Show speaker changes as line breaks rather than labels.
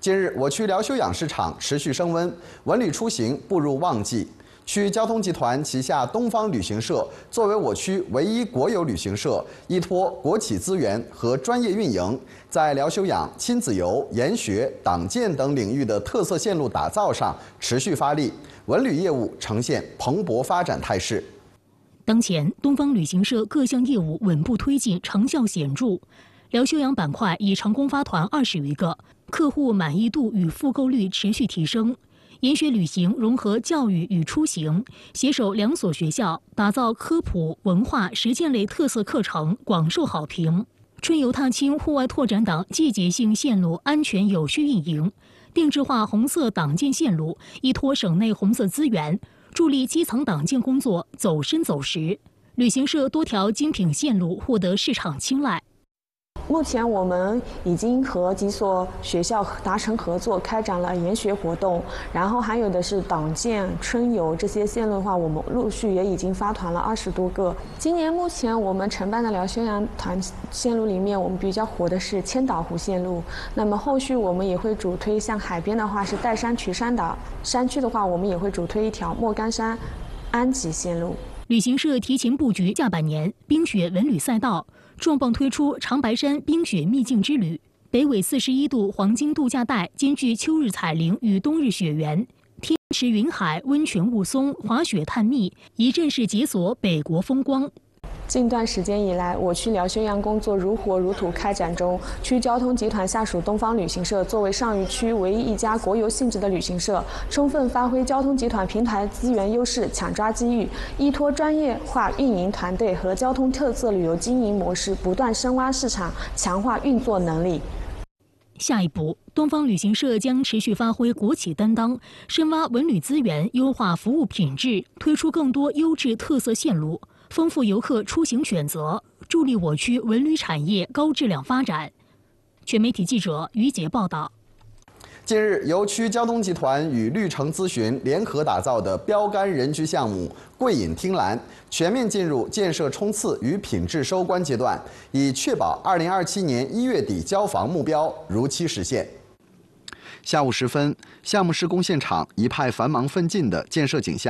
近日，我区辽休养市场持续升温，文旅出行步入旺季。区交通集团旗下东方旅行社作为我区唯一国有旅行社，依托国企资源和专业运营，在辽休养、亲子游、研学、党建等领域的特色线路打造上持续发力，文旅业务呈现蓬勃发展态势。
当前，东方旅行社各项业务稳步推进，成效显著。辽休养板块已成功发团20余个，客户满意度与复购率持续提升。研学旅行融合教育与出行，携手2所学校，打造科普、文化、实践类特色课程，广受好评。春游踏青、户外拓展等季节性线路安全有序运营，定制化红色党建线路，依托省内红色资源，助力基层党建工作走深走实。旅行社多条精品线路获得市场青睐。
目前我们已经和几所学校达成合作，开展了研学活动，然后还有的是党建、春游这些线路的话，我们陆续也已经发团了20多个。今年目前我们承办的辽休养团线路里面，我们比较火的是千岛湖线路。那么后续我们也会主推，像海边的话是岱山渠山岛，山区的话我们也会主推一条莫干山安吉线路。
旅行社提前布局下半年冰雪文旅赛道。重磅推出长白山冰雪秘境之旅，北纬41度黄金度假带兼具秋日彩铃与冬日雪原，天池云海、温泉雾凇、滑雪探秘，一站式解锁北国风光。
近段时间以来，我区辽休养工作如火如荼开展中。区交通集团下属东方旅行社作为上虞区唯一一家国有性质的旅行社，充分发挥交通集团平台资源优势，抢抓机遇，依托专业化运营团队和交通特色旅游经营模式，不断深挖市场，强化运作能力。
下一步，东方旅行社将持续发挥国企担当，深挖文旅资源，优化服务品质，推出更多优质特色线路，丰富游客出行选择，助力我区文旅产业高质量发展。全媒体记者于杰报道。
近日，由区交通集团与绿城咨询联合打造的标杆人居项目“桂隐汀兰”全面进入建设冲刺与品质收官阶段，以确保2027年1月底交房目标如期实现。下午时分，项目施工现场一派繁忙奋进的建设景象。